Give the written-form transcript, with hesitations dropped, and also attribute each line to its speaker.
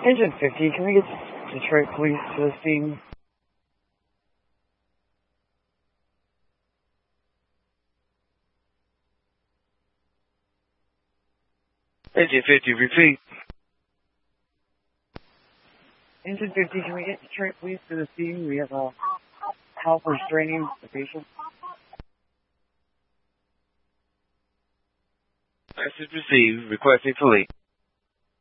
Speaker 1: Engine 50, can we get Detroit Police to the scene?
Speaker 2: Engine 50, repeat.
Speaker 1: Engine 50, can we get Detroit Police to the scene? We have a help restraining the patient.
Speaker 2: Message received. Requesting police.